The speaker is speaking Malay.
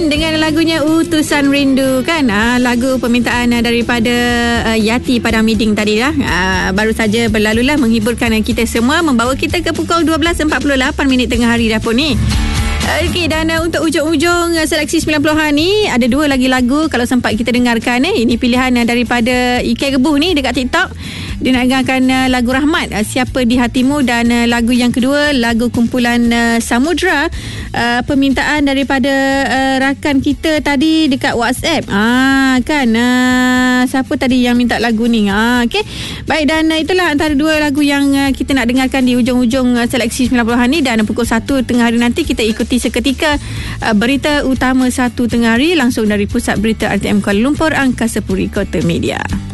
dengan lagunya Utusan Rindu kan. Lagu permintaan daripada Yati Padang Miding tadi lah. Baru saja berlalulah menghiburkan kita semua, membawa kita ke pukul 12.48 tengah hari dah pun ni. Okey, dan untuk ujung-ujung seleksi 90-an ni ada dua lagi lagu kalau sempat kita dengarkan. Ini pilihan daripada Ike Gebuh ni dekat TikTok. Dia nak dengarkan lagu Rahmat, Siapa di Hatimu, dan lagu yang kedua lagu kumpulan Samudra, permintaan daripada rakan kita tadi dekat WhatsApp. Siapa tadi yang minta lagu ni? Okey. Baik, dan itulah antara dua lagu yang kita nak dengarkan di ujung-ujung seleksi 90-an ni, dan pukul 1 tengah hari nanti kita ikuti seketika berita utama 1 tengah hari langsung dari Pusat Berita RTM Kuala Lumpur, Angkasa Puri Kota Media.